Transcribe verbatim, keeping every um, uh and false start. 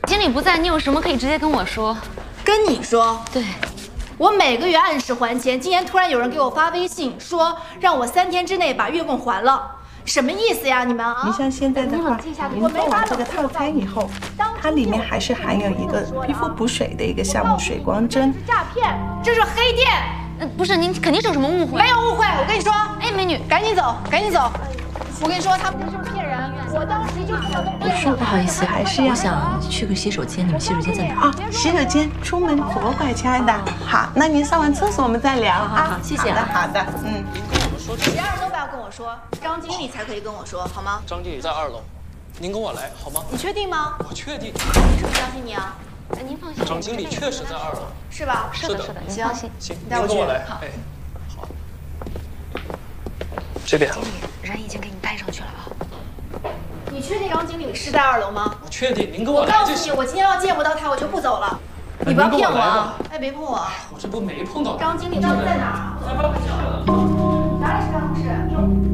经理不在，你有什么可以直接跟我说。 跟你说， 对， 我每个月按时还钱，今天突然有人给我发微信说让我三天之内把月供还了，什么意思呀？你们啊？ 你像现在的话，您做完这个套餐以后，它里面还是含有一个皮肤补水的一个项目水光针。 是诈骗，这是黑店。 呃，不是，您肯定是有什么误会。 没有误会，我跟你说， 哎，美女， 赶紧走，赶紧走。我跟你说，他们这是骗人。我当时就想都不说不好意思， 还是要我想去个洗手间，你们洗手间在哪？ 啊，洗手间，出门左拐，亲爱的。好，那您上完厕所我们再聊啊。 谢谢。 好的，好的，嗯。 其他人都不要跟我说，张经理才可以跟我说，好吗？ 张经理在二楼，您跟我来好吗？ 你确定吗？ 我确定。 你是不是相信你啊？ 哎，您放心， 张经理确实在二楼， 是吧？ 是的，是的，您放心。 行， 带我去。 您跟我来。 好。 哎，好。这边。 经理，人已经给你带上去了啊。 你确定张经理是在二楼吗？ 我确定，您跟我来就行。我告诉你，我今天要见不到他，我就不走了。你不要骗我啊！哎，别碰我！ 我这不没碰到。 张经理到底在哪儿？哪里是办公室？